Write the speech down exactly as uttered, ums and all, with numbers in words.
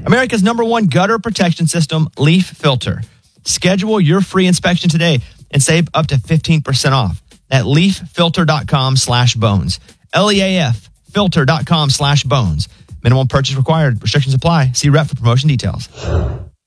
America's number one gutter protection system, Leaf Filter. Schedule your free inspection today and save up to fifteen percent off at leaffilter.com slash bones. L E A F filter.com slash bones. Minimum purchase required. Restrictions apply. See rep for promotion details.